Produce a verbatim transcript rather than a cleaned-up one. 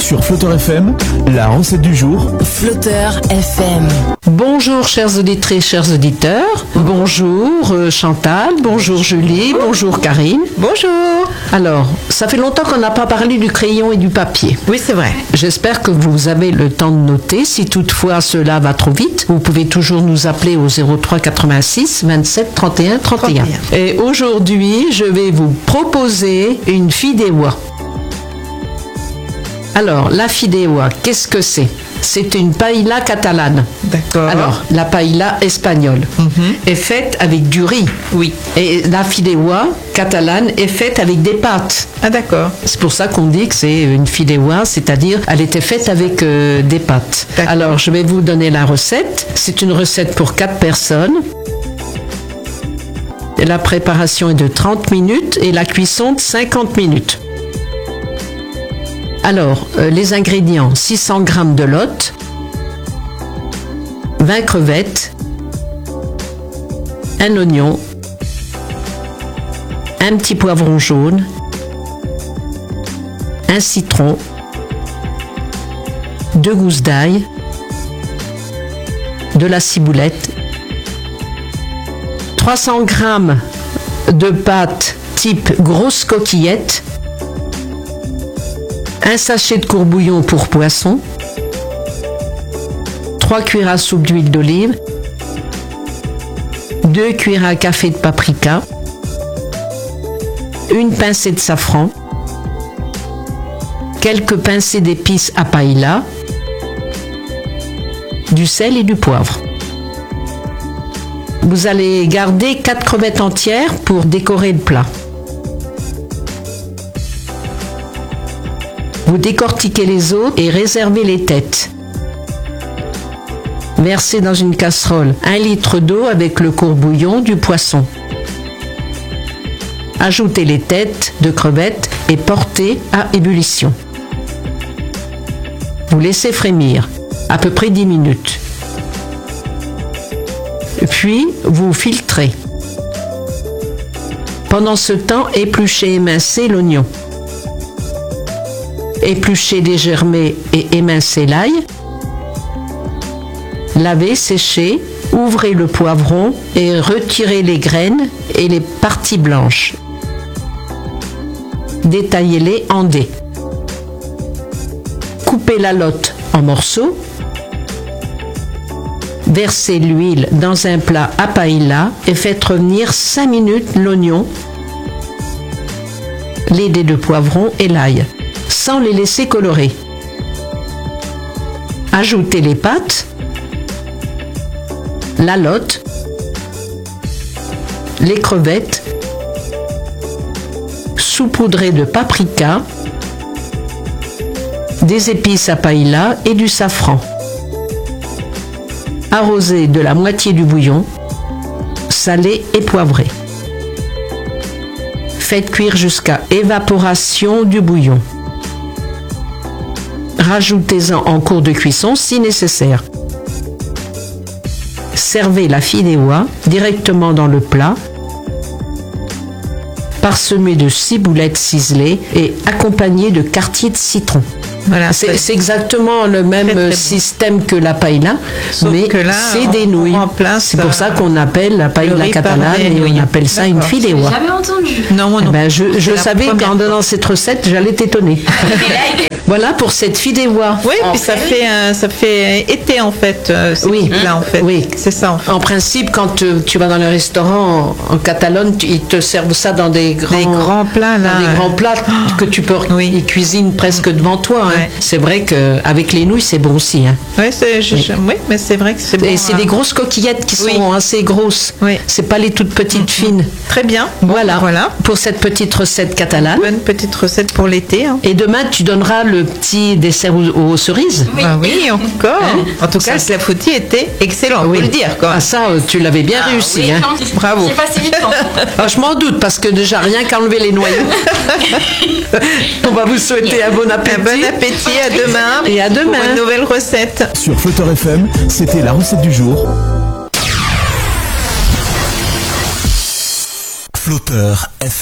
Sur Flotteur F M, la recette du jour. Flotteur F M. Bonjour chères auditrices, chers auditeurs. Bonjour euh, Chantal, bonjour Julie, bonjour Karine. Bonjour. Alors, ça fait longtemps qu'on n'a pas parlé du crayon et du papier. Oui, c'est vrai. J'espère que vous avez le temps de noter. Si toutefois cela va trop vite, vous pouvez toujours nous appeler au zéro trois quatre-vingt-six vingt-sept trente et un trente et un. Et aujourd'hui, je vais vous proposer une fideuà. Alors, la fideuà, qu'est-ce que c'est? C'est une paella catalane. D'accord. Alors, la paella espagnole Mm-hmm. est faite avec du riz. Oui. Et la fideuà catalane est faite avec des pâtes. Ah, d'accord. C'est pour ça qu'on dit que c'est une fideuà, c'est-à-dire elle était faite avec euh, des pâtes. D'accord. Alors, je vais vous donner la recette. C'est une recette pour quatre personnes. La préparation est de trente minutes et la cuisson de cinquante minutes. Alors, euh, les ingrédients, six cents grammes de lotte, vingt crevettes, un oignon, un petit poivron jaune, un citron, deux gousses d'ail, de la ciboulette, trois cents grammes de pâte type grosse coquillette, un sachet de courbouillon pour poisson, trois cuillères à soupe d'huile d'olive, deux cuillères à café de paprika, une pincée de safran, quelques pincées d'épices à paella, du sel et du poivre. Vous allez garder quatre crevettes entières pour décorer le plat. Vous décortiquez les os et réservez les têtes. Versez dans une casserole un litre d'eau avec le courbouillon du poisson. Ajoutez les têtes de crevettes et portez à ébullition. Vous laissez frémir à peu près dix minutes. Puis vous filtrez. Pendant ce temps, épluchez et émincez l'oignon. Épluchez, dégermez et émincez l'ail. Lavez, séchez, ouvrez le poivron et retirez les graines et les parties blanches. Détaillez-les en dés. Coupez la lotte en morceaux. Versez l'huile dans un plat à paella et faites revenir cinq minutes l'oignon, les dés de poivron et l'ail, sans les laisser colorer. Ajoutez les pâtes, la lotte, les crevettes, saupoudrez de paprika, des épices à paella et du safran. Arrosez de la moitié du bouillon, salé et poivré. Faites cuire jusqu'à évaporation du bouillon. Rajoutez-en en cours de cuisson si nécessaire. Servez la fideuà directement dans le plat, parsemé de ciboulettes ciselées et accompagné de quartiers de citron. Voilà, c'est, c'est exactement le même très, très système que la paella, Sauf mais que là, c'est des nouilles. C'est pour ça qu'on appelle la paella catalane et on appelle ça une fideuà. J'ai jamais entendu. Non, moi non. Eh ben, je je savais qu'en fois. donnant cette recette, j'allais t'étonner. Voilà pour cette fideuà. Oui, puis ça fait, euh, ça fait été en fait, euh, ce Oui. type-là en fait. Oui. C'est ça en fait. En principe, quand tu, tu vas dans le restaurant en, en Catalogne, tu- ils te servent ça dans des grands, Des grands plats là. dans des grands plats que tu peux, Oui. ils cuisinent presque devant toi. Hein. Ouais. C'est vrai qu'avec les nouilles, c'est bon aussi. Hein. Ouais, c'est, je- Oui. je- oui, mais c'est vrai que c'est bon. Et c'est hein. des grosses coquillettes qui Oui. sont assez grosses. Oui. C'est pas les toutes petites fines. Très bien. Bon, Voilà. Voilà. Pour cette petite recette catalane. Bonne petite recette pour l'été. Hein. Et demain, tu donneras le petit dessert aux, aux cerises. Oui. Ah oui, encore. Hein En tout Ça, cas, c'est- la foutie était excellente, Oui. faut le dire quand même. Ah ça, euh, tu l'avais bien réussi. Oui, hein. non, Bravo. C'est pas si vite. non. Ah, je m'en doute, parce que déjà, rien qu'enlever les noyaux. On va vous souhaiter un bon appétit. Un bon appétit, à demain. Et à demain. Pour une nouvelle recette. Sur Flotteur F M, c'était la recette du jour. Flotteur F M.